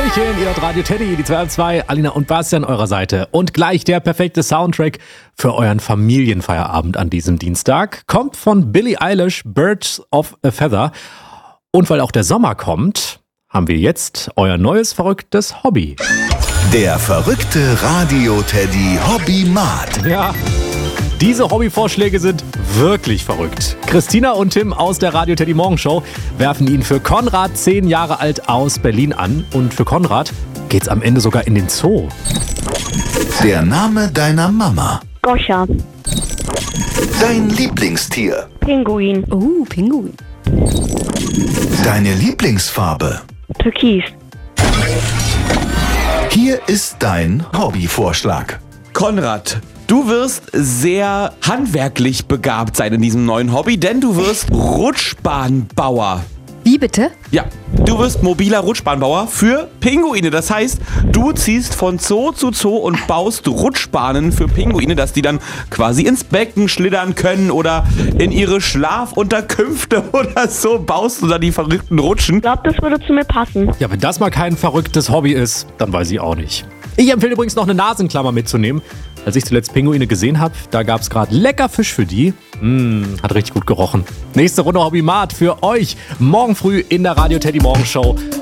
Hallöchen, ihr hört Radio Teddy, die 2 und 2, Alina und Basti an eurer Seite. Und gleich der perfekte Soundtrack für euren Familienfeierabend an diesem Dienstag kommt von Billie Eilish, Birds of a Feather. Und weil auch der Sommer kommt, haben wir jetzt euer neues verrücktes Hobby. Der verrückte Radio-Teddy Hobbymat. Ja, diese Hobbyvorschläge sind wirklich verrückt. Christina und Tim aus der Radio Teddy Morgenshow werfen ihn für Konrad, 10 Jahre alt, aus Berlin an. Und für Konrad geht's am Ende sogar in den Zoo. Der Name deiner Mama. Goscha. Dein Lieblingstier. Pinguin. Pinguin. Deine Lieblingsfarbe. Türkis. Hier ist dein Hobbyvorschlag. Konrad, du wirst sehr handwerklich begabt sein in diesem neuen Hobby, denn du wirst Rutschbahnbauer. Wie bitte? Ja, du wirst mobiler Rutschbahnbauer für Pinguine. Das heißt, du ziehst von Zoo zu Zoo und baust Rutschbahnen für Pinguine, dass die dann quasi ins Becken schlittern können oder in ihre Schlafunterkünfte oder so baust du dann die verrückten Rutschen. Ich glaube, das würde zu mir passen. Ja, wenn das mal kein verrücktes Hobby ist, dann weiß ich auch nicht. Ich empfehle übrigens noch eine Nasenklammer mitzunehmen. Als ich zuletzt Pinguine gesehen habe, da gab es gerade lecker Fisch für die. Hat richtig gut gerochen. Nächste Runde Hobbymat für euch. Morgen früh in der Radio Teddy Morgenshow.